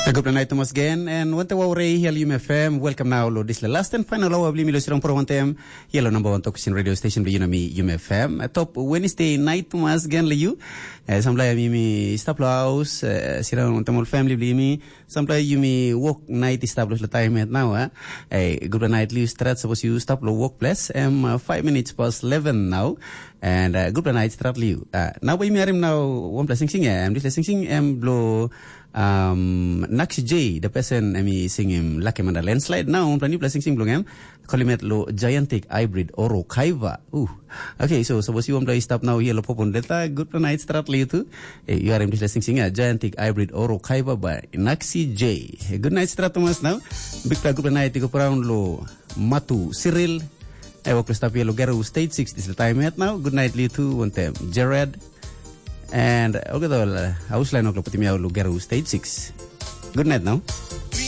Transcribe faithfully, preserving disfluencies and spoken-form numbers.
Good night Thomas again and wante wawre here U M F M. Welcome now lo this the last and final hour bli milo sirang pro wantem yellow number one tokusin radio station bli mi U M F M. Top Wednesday night Thomas again le you. Samplay mi mi stop house sirang wantem family bli mi samplay you mi work night establish the time at now eh. Good night live strat suppose you stop lo workplace um five minutes past eleven now. And uh, good night strat liu. Uh, now we mearim now one plus sing sing em this sing sing em blow um Naxi J the person emi sing him lucky man landslide now one plus sing sing blow em kolimet lo gigantic hybrid oro kaiva. Ooh. Okay, so suppose you want to stop now here lo popon delta good night strat liu tu. Eh, you are em this sing sing a gigantic hybrid oro kaiva by Naxi J. Good night strat Thomas now. Big good night ko round lo Matu Cyril. I work with Lugero Stage six. This is the time at now. Good night, Lee two, one time. Jared. And okay, the house line of Lugero Stage six. Good night now.